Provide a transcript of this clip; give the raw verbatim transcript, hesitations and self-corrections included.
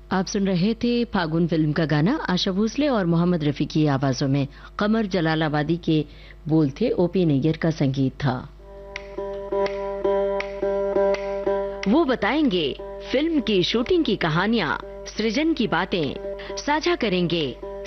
आप सुन रहे थे फागुन फिल्म का गाना आशा भोसले और मोहम्मद रफी की आवाजों में। कमर जलालाबादी के बोल थे, ओपी नैयर का संगीत था। वो बताएंगे फिल्म की शूटिंग की कहानियां, सृजन की बातें साझा करेंगे